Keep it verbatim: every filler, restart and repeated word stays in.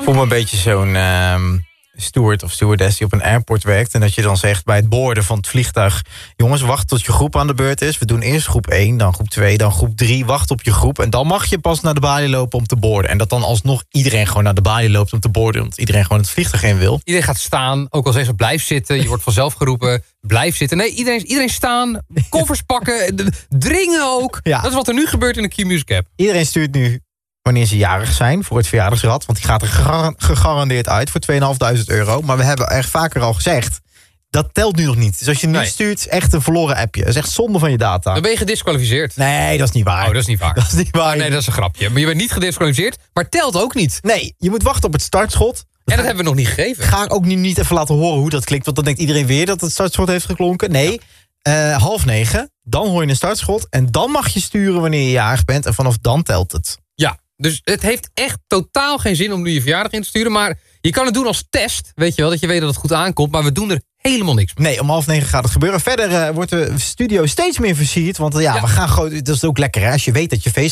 voel me een beetje zo'n uh, steward of stewardess die op een airport werkt. En dat je dan zegt bij het boorden van het vliegtuig... jongens, wacht tot je groep aan de beurt is. We doen eerst groep één, dan groep twee, dan groep drie. Wacht op je groep. En dan mag je pas naar de balie lopen om te boorden. En dat dan alsnog iedereen gewoon naar de balie loopt om te boorden. Want iedereen gewoon het vliegtuig in wil. Iedereen gaat staan, ook al zeggen ze blijf zitten. Je wordt vanzelf geroepen, blijf zitten. Nee, iedereen, iedereen staan, koffers pakken, dringen ook. Ja. Dat is wat er nu gebeurt in de Q-Music app. Iedereen stuurt nu... wanneer ze jarig zijn voor het verjaardagsrad. Want die gaat er gegar- gegarandeerd uit voor tweeënhalfduizend euro. Maar we hebben er vaker al gezegd... dat telt nu nog niet. Dus als je nu Nee. stuurt, is echt een verloren appje. Dat is echt zonde van je data. Dan ben je gedisqualificeerd. Nee, dat is niet waar. Oh, dat is niet waar. Dat is niet waar. Nee, dat is een grapje. Maar je bent niet gedisqualificeerd, maar het telt ook niet. Nee, je moet wachten op het startschot. En dat hebben we nog niet gegeven. Ga ik ook nu niet even laten horen hoe dat klinkt. Want dan denkt iedereen weer dat het startschot heeft geklonken. Nee, uh, half negen. Dan hoor je een startschot. En dan mag je sturen wanneer je jarig bent. En vanaf dan telt het. Ja, dus het heeft echt totaal geen zin om nu je verjaardag in te sturen. Maar je kan het doen als test. Weet je wel, dat je weet dat het goed aankomt. Maar we doen er helemaal niks mee. Nee, om half negen gaat het gebeuren. Verder uh, wordt de studio steeds meer versierd. Want uh, ja, Ja. we gaan gewoon... Dat is ook lekker, hè? Als je weet dat je feest